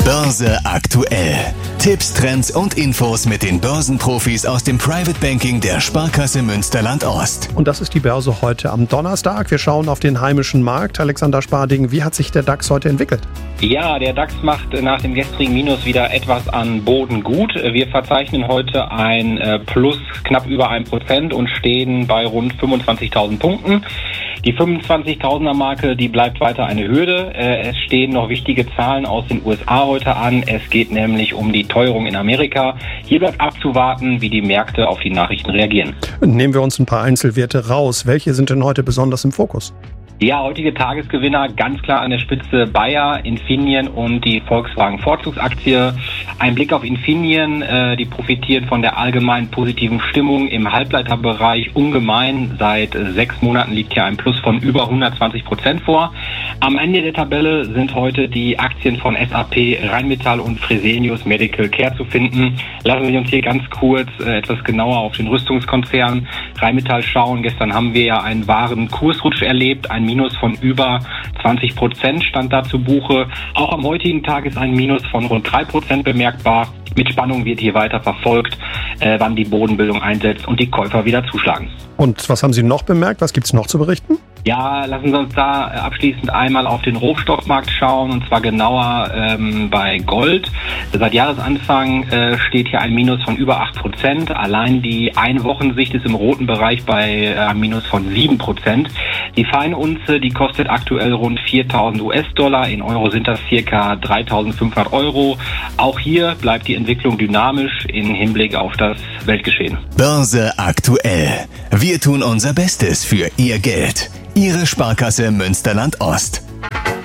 Börse aktuell. Tipps, Trends und Infos mit den Börsenprofis aus dem Private Banking der Sparkasse Münsterland-Ost. Und das ist die Börse heute am Donnerstag. Wir schauen auf den heimischen Markt. Alexander Sparding, wie hat sich der DAX heute entwickelt? Ja, der DAX macht nach dem gestrigen Minus wieder etwas an Boden gut. Wir verzeichnen heute ein Plus knapp über 1% und stehen bei rund 25.000 Punkten. Die 25.000er Marke, die bleibt weiter eine Hürde. Es stehen noch wichtige Zahlen aus den USA heute an. Es geht nämlich um die Teuerung in Amerika. Hier bleibt abzuwarten, wie die Märkte auf die Nachrichten reagieren. Nehmen wir uns ein paar Einzelwerte raus. Welche sind denn heute besonders im Fokus? Ja, heutige Tagesgewinner ganz klar an der Spitze Bayer, Infineon und die Volkswagen Vorzugsaktie. Ein Blick auf Infineon, die profitiert von der allgemein positiven Stimmung im Halbleiterbereich ungemein. Seit 6 Monaten liegt hier ein Plus von über 120% vor. Am Ende der Tabelle sind heute die Aktien von SAP, Rheinmetall und Fresenius Medical Care zu finden. Lassen Sie uns hier ganz kurz etwas genauer auf den Rüstungskonzern Rheinmetall schauen. Gestern haben wir ja einen wahren Kursrutsch erlebt. Ein Minus von über 20% stand da zu Buche. Auch am heutigen Tag ist ein Minus von rund 3% bemerkbar. Mit Spannung wird hier weiter verfolgt, wann die Bodenbildung einsetzt und die Käufer wieder zuschlagen. Und was haben Sie noch bemerkt? Was gibt es noch zu berichten? Ja, lassen Sie uns da abschließend einmal auf den Rohstoffmarkt schauen, und zwar genauer bei Gold. Seit Jahresanfang steht hier ein Minus von über 8%. Allein die Einwochensicht ist im roten Bereich bei einem Minus von 7%. Die Feinunze, die kostet aktuell rund 4.000 US-Dollar. In Euro sind das ca. 3.500 Euro. Auch hier bleibt die Entwicklung dynamisch im Hinblick auf das Weltgeschehen. Börse aktuell. Wir tun unser Bestes für Ihr Geld. Ihre Sparkasse Münsterland-Ost.